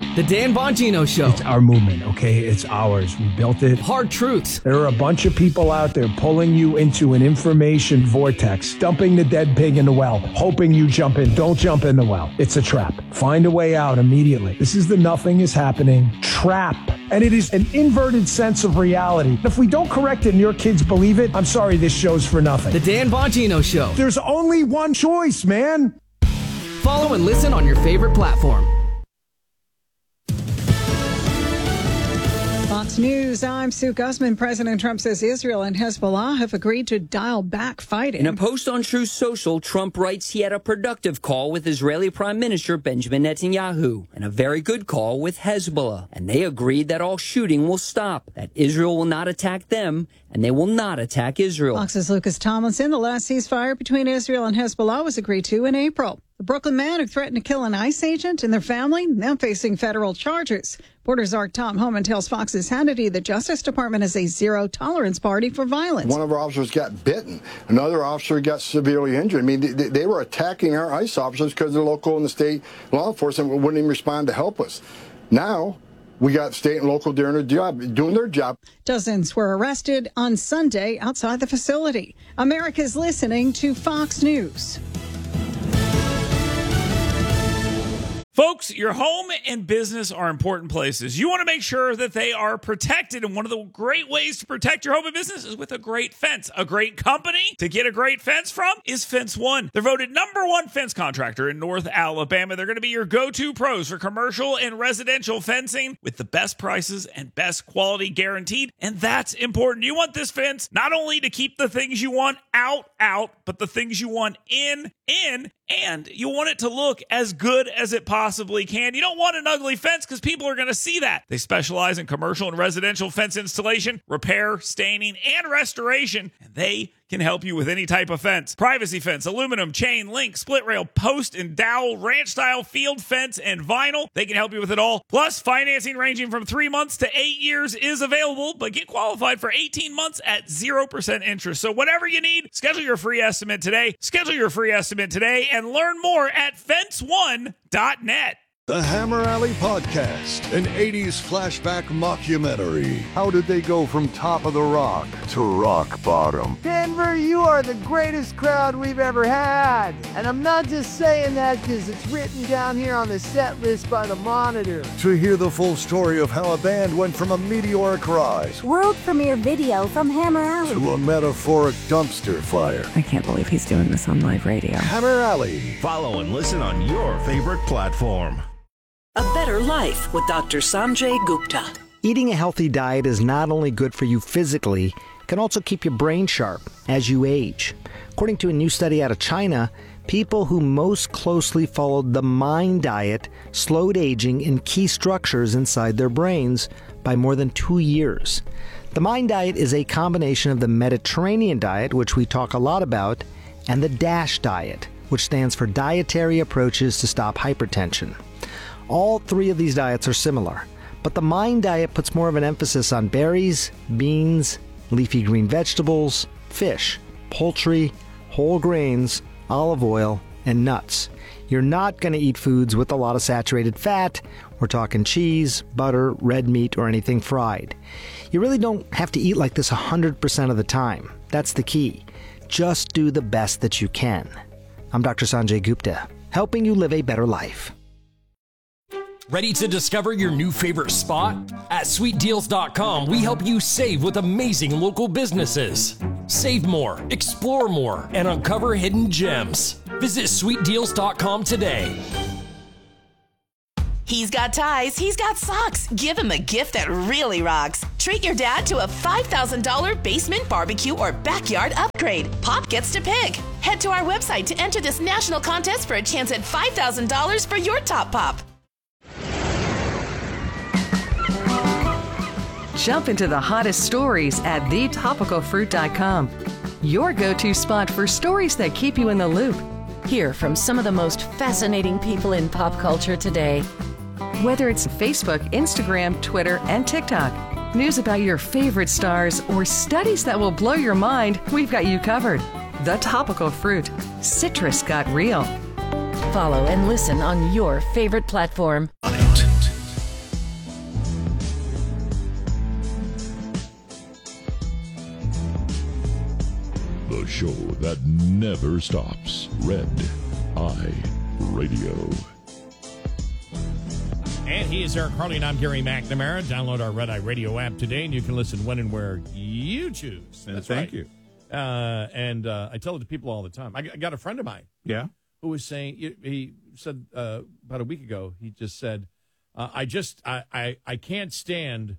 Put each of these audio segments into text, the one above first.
The Dan Bongino Show. It's our movement, okay? It's ours. We built it. Hard Truths. There are a bunch of people out there pulling you into an information vortex, dumping the dead pig in the well, hoping you jump in. Don't jump in the well. It's a trap. Find a way out immediately. This is the nothing is happening trap. And it is an inverted sense of reality. If we don't correct it and your kids believe it, I'm sorry, this show's for nothing. The Dan Bongino Show. There's only one choice, man. Follow and listen on your favorite platform. Fox News, I'm Sue Guzman. President Trump says Israel and Hezbollah have agreed to dial back fighting. In a post on Truth Social, Trump writes he had a productive call with Israeli Prime Minister Benjamin Netanyahu and a very good call with Hezbollah. And they agreed that all shooting will stop, that Israel will not attack them, and they will not attack Israel. Fox's Lucas Tomlinson. The last ceasefire between Israel and Hezbollah was agreed to in April. The Brooklyn man who threatened to kill an ICE agent and their family now facing federal charges. Borders Arc Tom Homan tells Fox's Hannity the Justice Department is a zero-tolerance party for violence. One of our officers got bitten. Another officer got severely injured. I mean, they were attacking our ICE officers because the local and the state law enforcement wouldn't even respond to help us. Now, we got state and local doing their job. Dozens were arrested on Sunday outside the facility. America's listening to Fox News. Folks, your home and business are important places. You want to make sure that they are protected, and one of the great ways to protect your home and business is with a great fence. A great company to get a great fence from is Fence One. They're voted #1 fence contractor in North Alabama. They're going to be your go-to pros for commercial and residential fencing with the best prices and best quality guaranteed, and that's important. You want this fence not only to keep the things you want out, but the things you want in, and you want it to look as good as it possibly can. You don't want an ugly fence because people are going to see that. They specialize in commercial and residential fence installation, repair, staining, and restoration, and they can help you with any type of fence. Privacy fence, aluminum, chain, link, split rail, post and dowel, ranch style, field fence, and vinyl. They can help you with it all. Plus, financing ranging from 3 months to 8 years is available, but get qualified for 18 months at 0% interest. So whatever you need, schedule your free estimate today. And learn more at fence1.net. The Hammer Alley Podcast, an 80s flashback mockumentary. How did they go from top of the rock to rock bottom? Denver, you are the greatest crowd we've ever had. And I'm not just saying that because it's written down here on the set list by the Monitor. To hear the full story of how a band went from a meteoric rise, world premiere video from Hammer Alley, to a metaphoric dumpster fire. I can't believe he's doing this on live radio. Hammer Alley. Follow and listen on your favorite platform. A Better Life with Dr. Sanjay Gupta. Eating a healthy diet is not only good for you physically, it can also keep your brain sharp as you age. According to a new study out of China, people who most closely followed the MIND diet slowed aging in key structures inside their brains by more than 2 years. The MIND diet is a combination of the Mediterranean diet, which we talk a lot about, and the DASH diet, which stands for Dietary Approaches to Stop Hypertension. All three of these diets are similar, but the MIND diet puts more of an emphasis on berries, beans, leafy green vegetables, fish, poultry, whole grains, olive oil, and nuts. You're not going to eat foods with a lot of saturated fat. We're talking cheese, butter, red meat, or anything fried. You really don't have to eat like this 100% of the time. That's the key. Just do the best that you can. I'm Dr. Sanjay Gupta, helping you live a better life. Ready to discover your new favorite spot? At sweetdeals.com, we help you save with amazing local businesses. Save more, explore more, and uncover hidden gems. Visit sweetdeals.com today. He's got ties, he's got socks. Give him a gift that really rocks. Treat your dad to a $5,000 basement barbecue or backyard upgrade. Pop gets to pick. Head to our website to enter this national contest for a chance at $5,000 for your top pop. Jump into the hottest stories at thetopicalfruit.com. Your go-to spot for stories that keep you in the loop. Hear from some of the most fascinating people in pop culture today. Whether it's Facebook, Instagram, Twitter, and TikTok, news about your favorite stars, or studies that will blow your mind, we've got you covered. The Topical Fruit. Citrus got real. Follow and listen on your favorite platform. The show that never stops. Red Eye Radio. And he is Eric Harley, and I'm Gary McNamara. Download our Red Eye Radio app today, and you can listen when and where you choose. That's Thank you. And I tell it to people all the time. I got a friend of mine. Yeah. Who was saying, he said about a week ago, he just said, I can't stand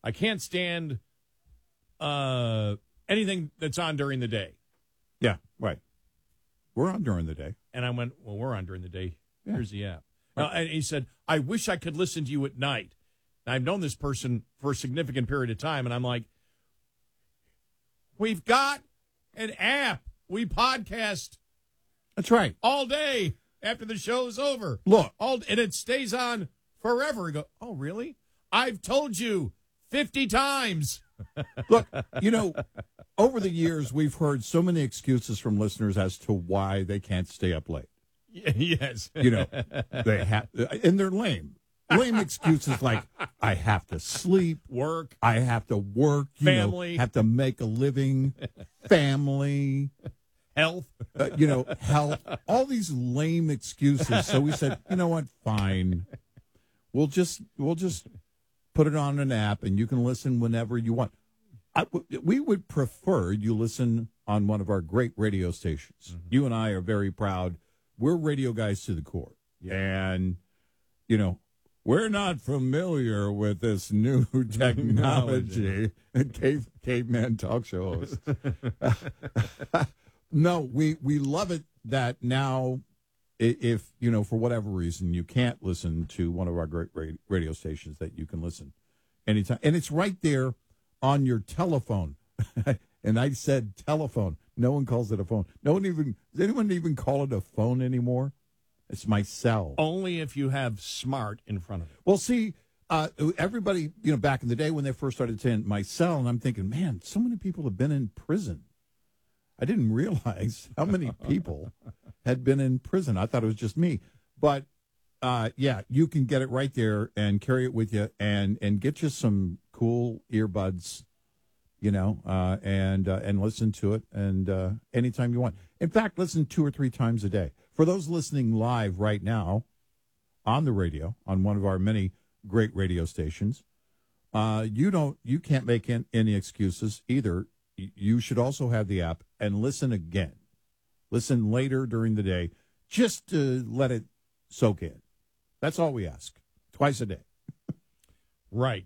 anything that's on during the day. Yeah, right. We're on during the day. And I went, well, we're on during the day. Yeah. Here's the app. And he said, I wish I could listen to you at night. And I've known this person for a significant period of time, and I'm like, we've got an app. We podcast. That's right. All day after the show's over. Look. And it stays on forever. You go, oh, really? I've told you 50 times. Look, over the years, we've heard so many excuses from listeners as to why they can't stay up late. Yes. They have, and they're lame. Lame excuses like, I have to sleep. Work. I have to work. Family. Have to make a living. Family. Health. Health. All these lame excuses. So we said, you know what? Fine. We'll just put it on an app, and you can listen whenever you want. We would prefer you listen on one of our great radio stations. Mm-hmm. You and I are very proud. We're radio guys to the core. Yeah. And, we're not familiar with this new technology. Caveman talk show host. No, we love it that now, if, for whatever reason, you can't listen to one of our great radio stations, that you can listen anytime. And it's right there on your telephone. And I said telephone. No one calls it a phone. Does anyone even call it a phone anymore? It's my cell. Only if you have smart in front of it. Well, see, everybody, back in the day when they first started saying my cell, and I'm thinking, man, so many people have been in prison. I didn't realize how many people had been in prison. I thought it was just me. But, you can get it right there and carry it with you and get you some cool earbuds, and listen to it and anytime you want. In fact, listen 2 or 3 times a day. For those listening live right now on the radio, on one of our many great radio stations, you can't make any excuses either. You should also have the app and listen again. Listen later during the day, just to let it soak in. That's all we ask. Twice a day. Right.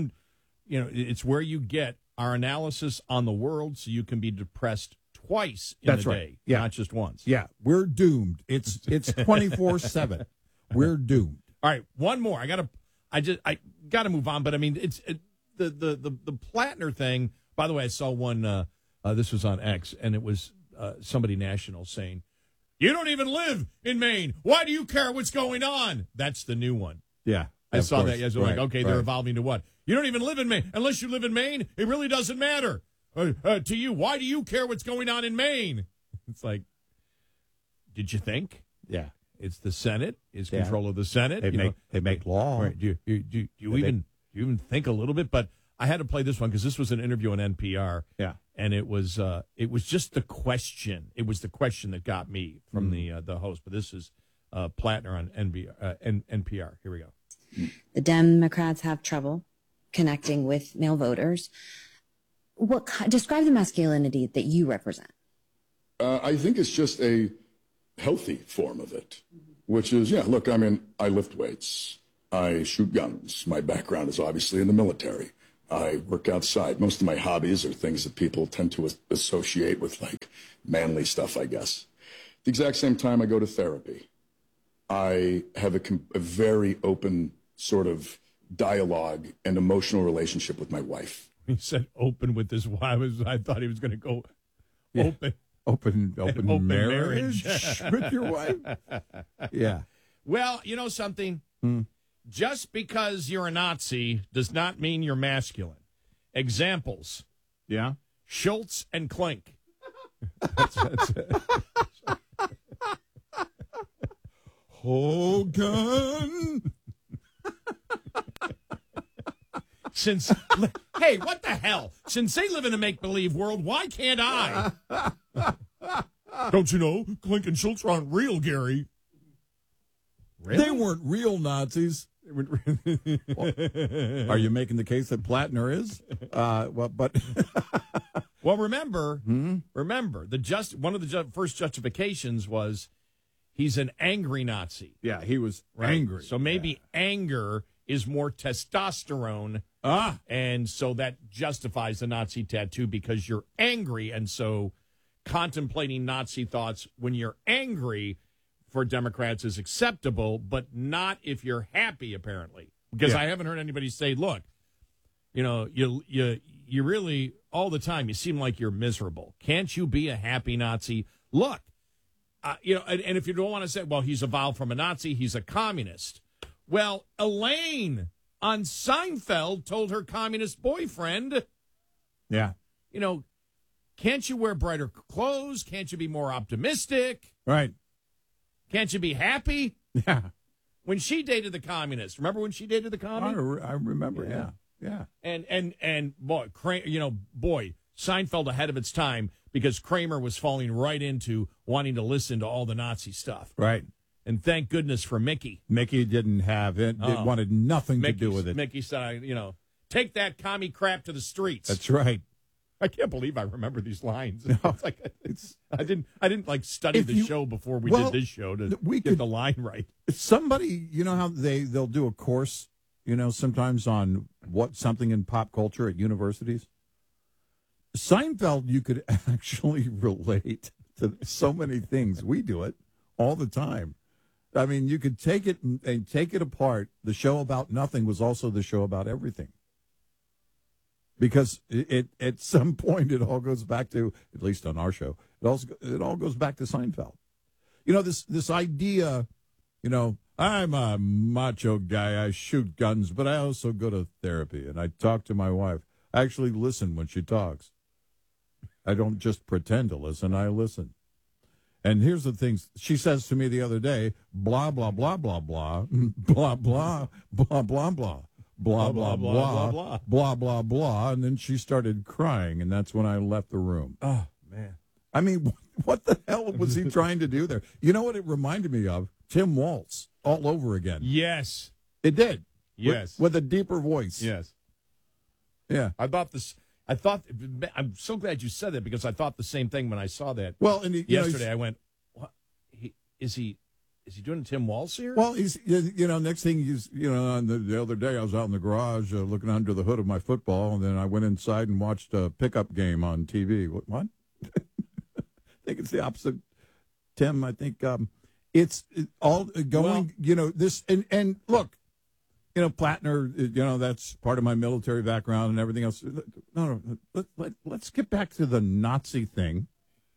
It's where you get our analysis on the world, so you can be depressed twice in the day, not just once. Yeah, we're doomed. It's 24/7. We're doomed. All right, one more. I gotta move on, but I mean, the Plattner thing. By the way, I saw one. This was on X, and it was somebody national saying, "You don't even live in Maine. Why do you care what's going on?" That's the new one. Yeah, I saw that. Yes, like, okay, they're evolving to what? You don't even live in Maine. Unless you live in Maine, it really doesn't matter to you. Why do you care what's going on in Maine? It's like, did you think? Yeah, it's the Senate. It's control of the Senate. They make law. Right. Do you even think a little bit? But I had to play this one because this was an interview on NPR. Yeah, and it was just the question. It was the question that got me from the host. But this is Plattner on NPR. Here we go. The Democrats have trouble connecting with male voters. Describe the masculinity that you represent. I think it's just a healthy form of it, which is, I lift weights. I shoot guns. My background is obviously in the military. I work outside. Most of my hobbies are things that people tend to associate with, like, manly stuff, I guess. At the exact same time, I go to therapy. I have a very open sort of dialogue and emotional relationship with my wife. He said open with his wife. I thought he was going to go open. Open marriage with your wife? Yeah. Well, you know something? Just because you're a Nazi does not mean you're masculine. Examples. Yeah. Schultz and Klink. That's it. Hogan. Hey, what the hell? Since they live in a make-believe world, why can't I? Don't you know? Klink and Schultz aren't real, Gary. Really? They weren't real Nazis. Are you making the case that Plattner is? Well, remember, one of the first justifications was he's an angry Nazi. Yeah, he was angry. So maybe anger is more testosterone. And so that justifies the Nazi tattoo because you're angry. And so contemplating Nazi thoughts when you're angry for Democrats is acceptable, but not if you're happy, apparently. Because I haven't heard anybody say, look, you really, all the time, you seem like you're miserable. Can't you be a happy Nazi? Look, and if you don't want to say, well, he's evolved from a Nazi, he's a communist. Well, Elaine on Seinfeld told her communist boyfriend, can't you wear brighter clothes? Can't you be more optimistic? Right. Can't you be happy? Yeah. When she dated the communist, remember when she dated the communist? I remember. Yeah. And boy, Seinfeld ahead of its time because Kramer was falling right into wanting to listen to all the Nazi stuff. Right. And thank goodness for Mickey. Mickey didn't have it. It wanted nothing to do with it. Mickey said, take that commie crap to the streets. That's right. I can't believe I remember these lines. I didn't like study the show before we did this show to get the line right. Somebody, you know how they'll do a course, sometimes on something in pop culture at universities. Seinfeld, you could actually relate to so many things. We do it all the time. I mean, you could take it and take it apart. The show about nothing was also the show about everything. Because it at some point it all goes back to, at least on our show, it all goes back to Seinfeld. This idea, I'm a macho guy. I shoot guns, but I also go to therapy and I talk to my wife. I actually listen when she talks. I don't just pretend to listen. I listen. And here's the things she says to me the other day: blah blah blah blah blah blah blah blah blah blah. Blah, blah, blah, blah, blah, blah, blah. And then she started crying, and that's when I left the room. Oh, man. I mean, what the hell was he trying to do there? You know what it reminded me of? Tim Waltz all over again. Yes. It did. Yes. With a deeper voice. Yes. Yeah. I'm so glad you said that because I thought the same thing when I saw that. Well, and yesterday I went, what? Is he doing Tim Waltz here? Well, he's, next thing he's, the other day I was out in the garage looking under the hood of my football, and then I went inside and watched a pickup game on TV. What? I think it's the opposite, Tim. I think it's all going, this, and look, Plattner, that's part of my military background and everything else. No, let's get back to the Nazi thing.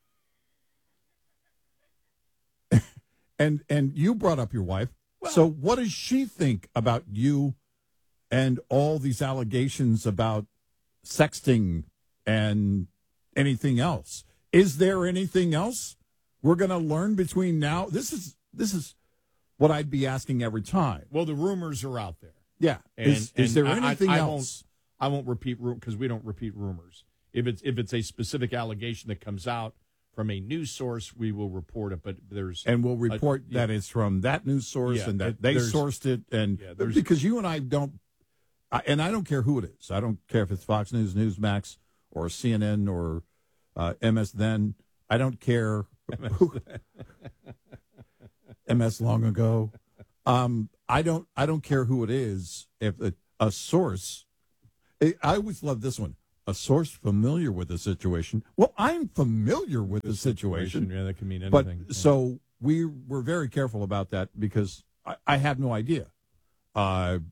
And you brought up your wife. Well, so what does she think about you and all these allegations about sexting and anything else? Is there anything else we're going to learn between now? This is what I'd be asking every time. Well, the rumors are out there. Yeah. Is there anything else? I won't repeat because we don't repeat rumors. If it's a specific allegation that comes out from a news source, we will report it. But we'll report that it's from that news source and that they sourced it. And because you and I don't, and I don't care who it is. I don't care if it's Fox News, Newsmax, or CNN, or MS Then. I don't care. MS Long Ago. I don't care who it is. If a source, I always love this one. A source familiar with the situation. Well, I'm familiar with the situation. Yeah, that can mean anything. But so we were very careful about that because I have no idea. But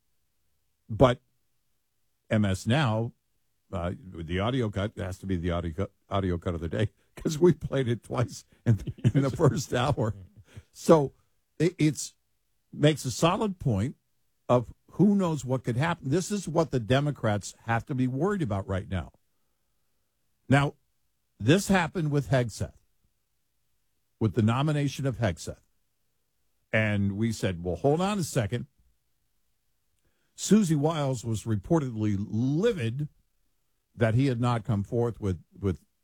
MS Now, the audio cut has to be the audio cut of the day because we played it twice in the first hour. So it's makes a solid point of who knows what could happen. This is what the Democrats have to be worried about right now. Now, this happened with Hegseth, with the nomination of Hegseth. And we said, well, hold on a second. Susie Wiles was reportedly livid that he had not come forth with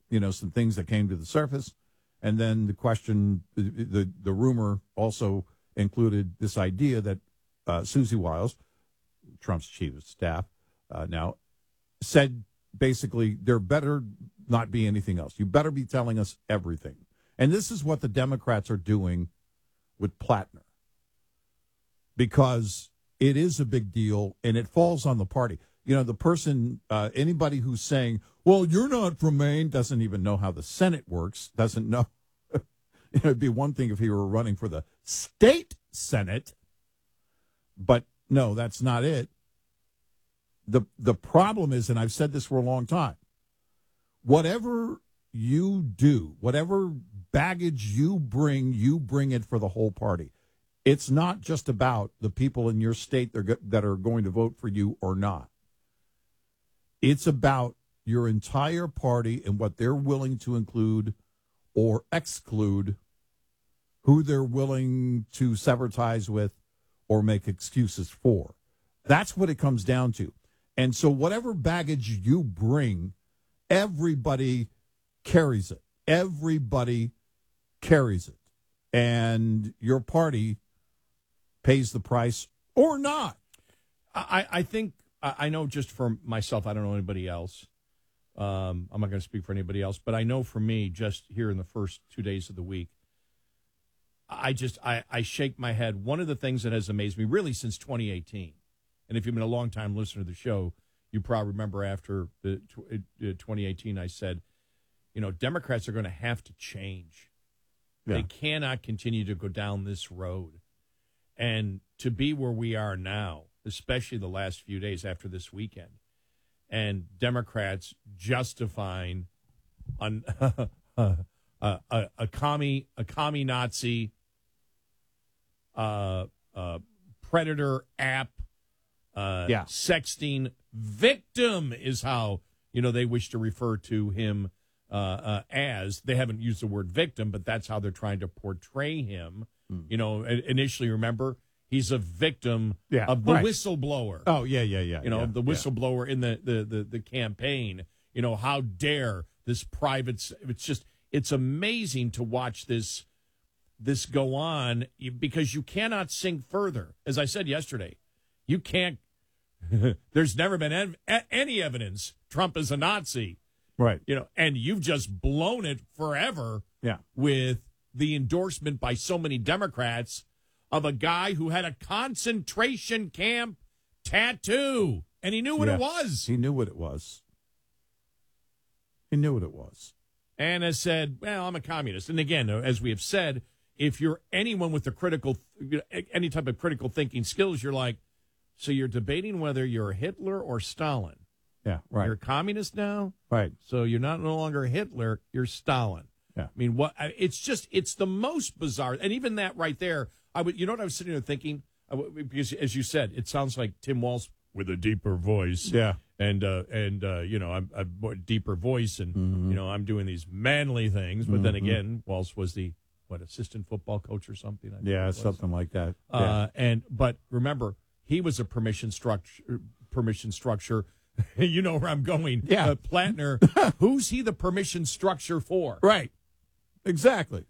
some things that came to the surface. And then the question, the rumor also included this idea that Susie Wiles, Trump's chief of staff, now said basically there better not be anything else. You better be telling us everything. And this is what the Democrats are doing with Plattner, because it is a big deal and it falls on the party. The person, anybody who's saying, well, you're not from Maine, doesn't even know how the Senate works, doesn't know. It'd be one thing if he were running for the state Senate, but no, that's not it. The problem is, and I've said this for a long time, whatever you do, whatever baggage you bring it for the whole party. It's not just about the people in your state that are going to vote for you or not. It's about your entire party and what they're willing to include or exclude, who they're willing to sever ties with or make excuses for. That's what it comes down to. And so whatever baggage you bring, everybody carries it. Everybody carries it. And your party pays the price or not. I think, I know just for myself, I don't know anybody else. I'm not going to speak for anybody else, but I know for me, just here in the first 2 days of the week, I shake my head. One of the things that has amazed me really since 2018, and if you've been a long-time listener to the show, you probably remember after the 2018, I said, Democrats are going to have to change. Yeah. They cannot continue to go down this road. And to be where we are now, especially the last few days after this weekend, and Democrats justifying a commie Nazi predator app sexting victim is how they wish to refer to him as. They haven't used the word victim, but that's how they're trying to portray him. Initially, remember, he's a victim of the whistleblower. Oh, yeah. The whistleblower in the campaign. How dare this private? It's amazing to watch this go on, because you cannot sink further. As I said yesterday, you can't. There's never been any evidence Trump is a Nazi, right? And you've just blown it forever. Yeah. With the endorsement by so many Democrats of a guy who had a concentration camp tattoo, and he knew what it was. He knew what it was. And has said, well, I'm a communist. And again, as we have said, if you're anyone with any type of critical thinking skills, you're like, so you're debating whether you're Hitler or Stalin. Yeah, right. You're a communist now? Right. So you're no longer Hitler, you're Stalin. Yeah. I mean, it's the most bizarre. And even that right there, what I was sitting there thinking, because as you said, it sounds like Tim Walz with a deeper voice. Yeah. And I'm a more deeper voice, and, I'm doing these manly things. But then again, Walz was the, assistant football coach or something? Something like that. But remember, he was a permission structure. You know where I'm going. Yeah. Plattner, who's he the permission structure for? Right. Exactly.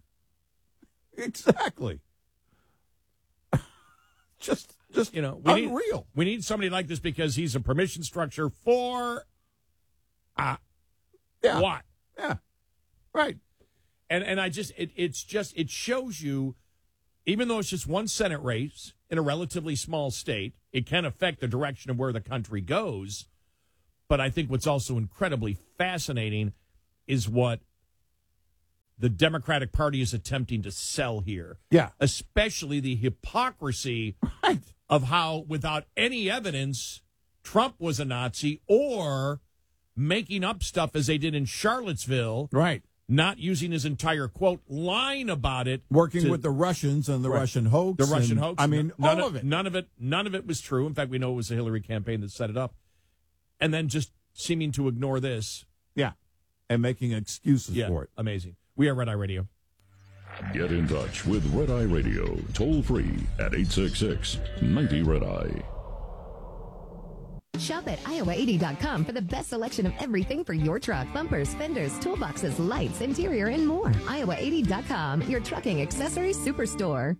Just unreal. We need somebody like this because he's a permission structure for what? Yeah. Right. And it shows you, even though it's just one Senate race in a relatively small state, it can affect the direction of where the country goes. But I think what's also incredibly fascinating is what the Democratic Party is attempting to sell here. Yeah. Especially the hypocrisy of how, without any evidence, Trump was a Nazi, or making up stuff as they did in Charlottesville. Right. Not using his entire quote, lying about it. Working with the Russians and the Russian hoax. The Russian hoax. I mean, all of it. None of it was true. In fact, we know it was the Hillary campaign that set it up. And then just seeming to ignore this. Yeah. And making excuses for it. Amazing. We are Red Eye Radio. Get in touch with Red Eye Radio, toll free at 866-90-RED-EYE. Shop at iowa80.com for the best selection of everything for your truck. Bumpers, fenders, toolboxes, lights, interior, and more. Iowa80.com, your trucking accessories superstore.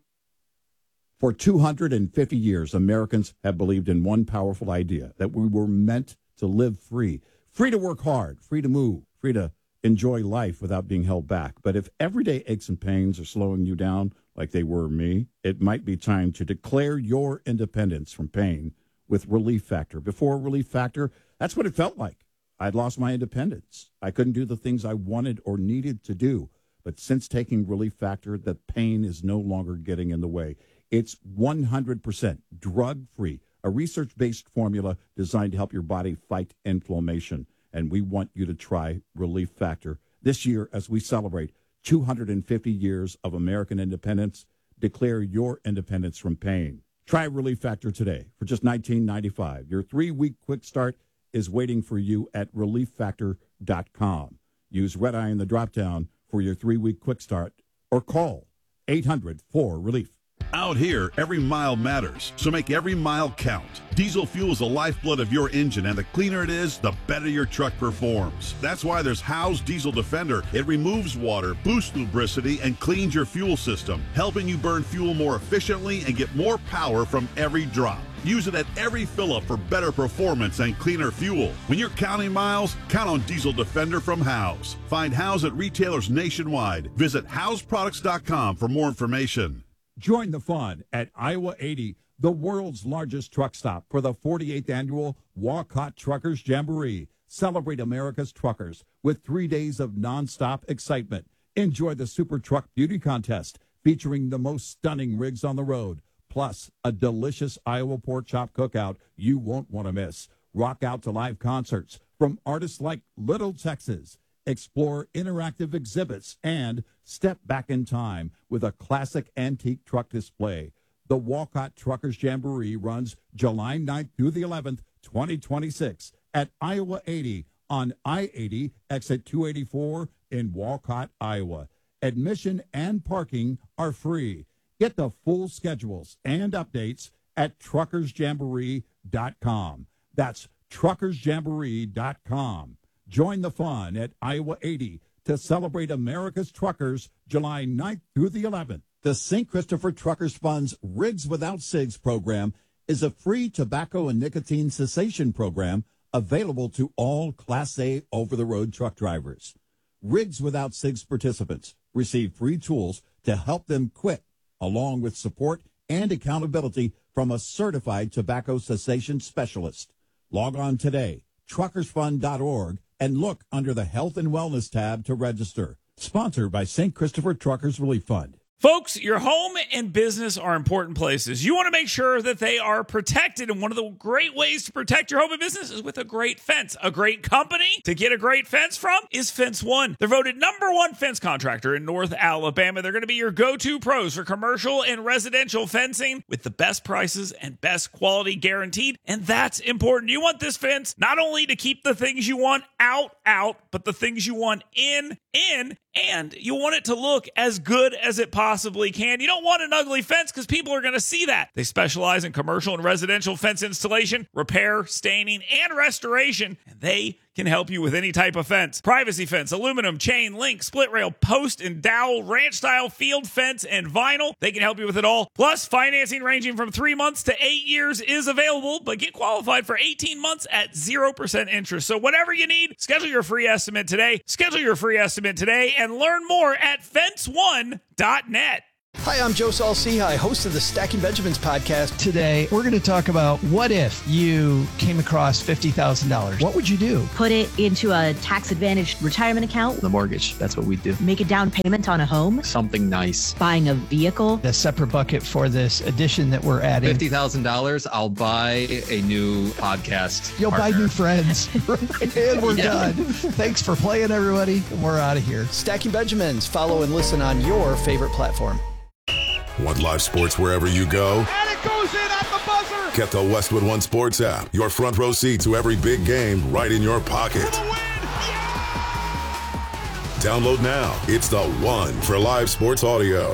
For 250 years, Americans have believed in one powerful idea, that we were meant to live free. Free to work hard, free to move, free to enjoy life without being held back. But if everyday aches and pains are slowing you down like they were me, it might be time to declare your independence from pain with Relief Factor. Before Relief Factor, that's what it felt like. I'd lost my independence. I couldn't do the things I wanted or needed to do. But since taking Relief Factor, the pain is no longer getting in the way. It's 100% drug-free, a research-based formula designed to help your body fight inflammation. And we want you to try Relief Factor this year as we celebrate 250 years of American independence. Declare your independence from pain. Try Relief Factor today for just $19.95. Your 3-week quick start is waiting for you at relieffactor.com. Use Red Eye in the drop-down for your 3-week quick start or call 800-4-RELIEF. Out here, every mile matters, so make every mile count. Diesel fuel is the lifeblood of your engine, and the cleaner it is, the better your truck performs. That's why there's Howe's Diesel Defender. It removes water, boosts lubricity, and cleans your fuel system, helping you burn fuel more efficiently and get more power from every drop. Use it at every fill-up for better performance and cleaner fuel. When you're counting miles, count on Diesel Defender from Howe's. Find Howe's at retailers nationwide. Visit Howe'sProducts.com for more information. Join the fun at Iowa 80, the world's largest truck stop, for the 48th annual Walcott Truckers Jamboree. Celebrate America's truckers with 3 days of nonstop excitement. Enjoy the Super Truck Beauty Contest featuring the most stunning rigs on the road, plus a delicious Iowa pork chop cookout you won't want to miss. Rock out to live concerts from artists like Little Texas. Explore interactive exhibits and step back in time with a classic antique truck display. The Walcott Truckers Jamboree runs July 9th through the 11th, 2026 at Iowa 80 on I-80, exit 284 in Walcott, Iowa. Admission and parking are free. Get the full schedules and updates at truckersjamboree.com. That's truckersjamboree.com. Join the fun at Iowa 80 to celebrate America's truckers July 9th through the 11th. The St. Christopher Truckers Fund's Rigs Without Cigs program is a free tobacco and nicotine cessation program available to all Class A over-the-road truck drivers. Rigs Without Cigs participants receive free tools to help them quit, along with support and accountability from a certified tobacco cessation specialist. Log on today, truckersfund.org, and look under the Health and Wellness tab to register. Sponsored by St. Christopher Truckers Relief Fund. Folks, your home and business are important places. You want to make sure that they are protected, and one of the great ways to protect your home and business is with a great fence. A great company to get a great fence from is Fence One. They're voted #1 fence contractor in North Alabama. They're going to be your go-to pros for commercial and residential fencing with the best prices and best quality guaranteed, and that's important. You want this fence not only to keep the things you want out, but the things you want in, and you want it to look as good as it possibly can. You don't want an ugly fence because people are going to see that. They specialize in commercial and residential fence installation, repair, staining, and restoration, and they can help you with any type of fence. Privacy fence, aluminum, chain, link, split rail, post and dowel, ranch style, field fence, and vinyl. They can help you with it all. Plus, financing ranging from 3 months to 8 years is available, but get qualified for 18 months at 0% interest. So whatever you need, schedule your free estimate today. And learn more at fence1.net. Hi, I'm Joe Saul-Sehy, host of the Stacking Benjamins podcast. Today, we're going to talk about what if you came across $50,000? What would you do? Put it into a tax-advantaged retirement account. The mortgage, that's what we do. Make a down payment on a home. Something nice. Buying a vehicle. A separate bucket for this addition that we're adding. $50,000, I'll buy a new podcast You'll partner. buy new friends. And we're done. Thanks for playing, everybody. We're out of here. Stacking Benjamins. Follow and listen on your favorite platform. Want live sports wherever you go? And it goes in at the buzzer! Get the Westwood One Sports app. Your front row seat to every big game right in your pocket. Download now. It's the one for live sports audio.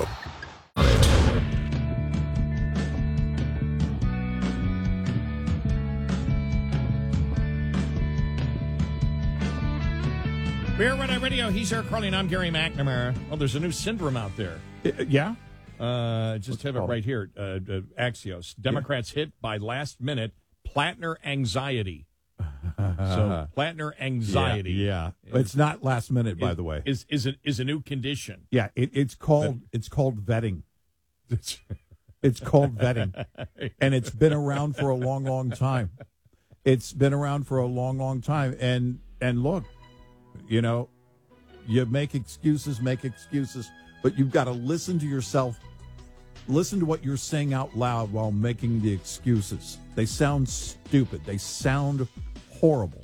We're Red Eye Radio. He's Eric Carly, and I'm Gary McNamara. Well, there's a new syndrome out there. Yeah? Just have it right here. Axios. Democrats hit by last minute Plattner anxiety. So Plattner anxiety. Yeah. It's not last minute, by the way. Is a new condition. Yeah, it's called vetting. It's called vetting. And it's been around for a long, long time. It's been around for a long, long time. And look, you know, you make excuses, but you've got to listen to yourself. Listen to what you're saying out loud while making the excuses. They sound stupid. They sound horrible.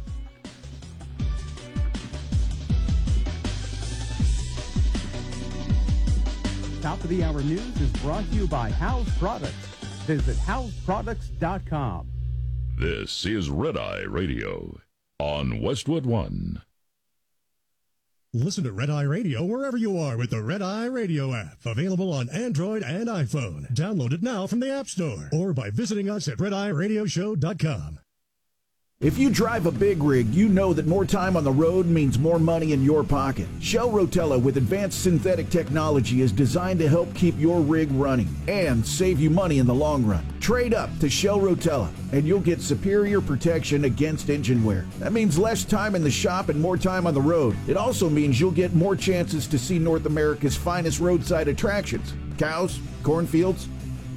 Top of the Hour News is brought to you by House Products. Visit houseproducts.com. This is Red Eye Radio on Westwood One. Listen to Red Eye Radio wherever you are with the Red Eye Radio app. Available on Android and iPhone. Download it now from the App Store or by visiting us at RedEyeRadioshow.com. If you drive a big rig, you know that more time on the road means more money in your pocket. Shell Rotella with advanced synthetic technology is designed to help keep your rig running and save you money in the long run. Trade up to Shell Rotella and you'll get superior protection against engine wear. That means less time in the shop and more time on the road. It also means you'll get more chances to see North America's finest roadside attractions. Cows, cornfields.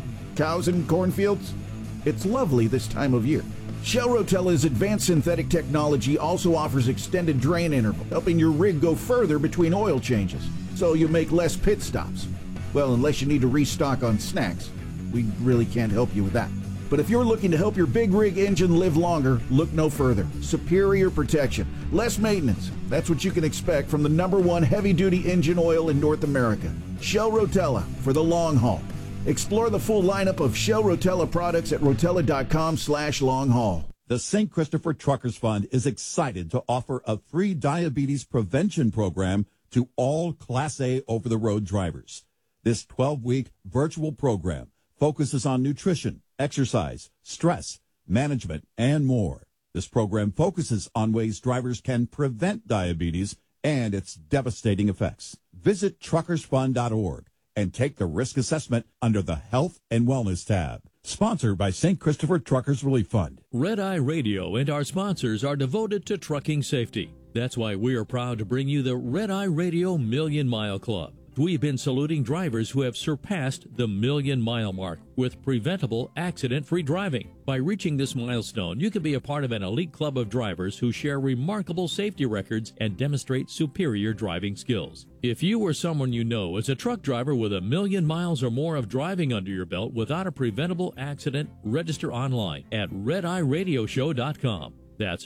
Cows and cornfields. It's lovely this time of year. Shell Rotella's advanced synthetic technology also offers extended drain interval, helping your rig go further between oil changes, so you make less pit stops. Well, unless you need to restock on snacks. We really can't help you with that. But if you're looking to help your big rig engine live longer, look no further. Superior protection, less maintenance. That's what you can expect from the #1 heavy-duty engine oil in North America. Shell Rotella for the long haul. Explore the full lineup of Shell Rotella products at rotella.com/long-haul. The St. Christopher Truckers Fund is excited to offer a free diabetes prevention program to all Class A over-the-road drivers. This 12-week virtual program focuses on nutrition, exercise, stress, management, and more. This program focuses on ways drivers can prevent diabetes and its devastating effects. Visit truckersfund.org and take the risk assessment under the Health and Wellness tab. Sponsored by St. Christopher Truckers Relief Fund. Red Eye Radio and our sponsors are devoted to trucking safety. That's why we are proud to bring you the Red Eye Radio Million Mile Club. We've been saluting drivers who have surpassed the million-mile mark with preventable, accident-free driving. By reaching this milestone, you can be a part of an elite club of drivers who share remarkable safety records and demonstrate superior driving skills. If you or someone you know is a truck driver with 1 million miles or more of driving under your belt without a preventable accident, register online at RedEyeRadioshow.com. That's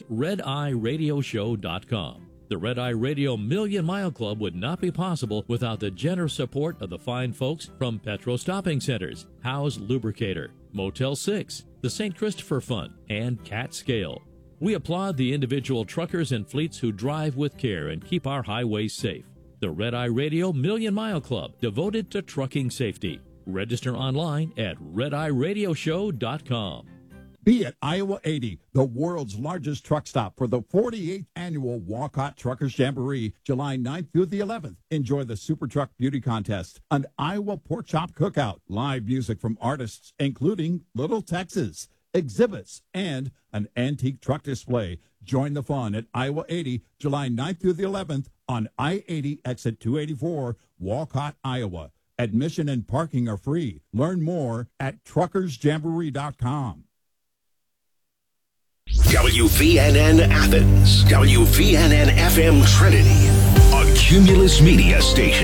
RedEyeRadioshow.com. The Red Eye Radio Million Mile Club would not be possible without the generous support of the fine folks from Petro Stopping Centers, Howe's Lubricator, Motel 6, the St. Christopher Fund, and Cat Scale. We applaud the individual truckers and fleets who drive with care and keep our highways safe. The Red Eye Radio Million Mile Club, devoted to trucking safety. Register online at RedEyeRadioshow.com. Be at Iowa 80, the world's largest truck stop for the 48th annual Walcott Truckers Jamboree, July 9th through the 11th. Enjoy the Super Truck Beauty Contest, an Iowa pork chop cookout, live music from artists including Little Texas, exhibits, and an antique truck display. Join the fun at Iowa 80, July 9th through the 11th on I-80 exit 284, Walcott, Iowa. Admission and parking are free. Learn more at truckersjamboree.com. WVNN Athens, WVNN FM Trinity, a Cumulus Media station.